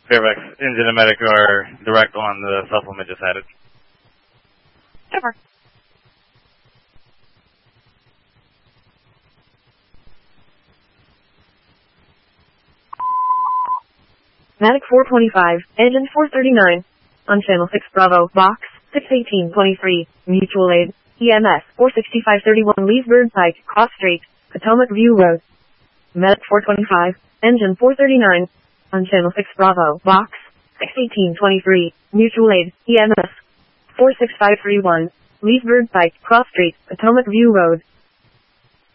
Fairfax, engine and medic are direct on the supplement just added. Over. Medic 425, engine 439. On channel 6 Bravo, box 61823, mutual aid, EMS 46531 Leesburg Pike, Cross Street, Potomac View Road. Medic 425, engine 439. On channel 6 Bravo, box 61823, mutual aid, EMS 46531, Leesburg Pike, Cross Street, Potomac View Road.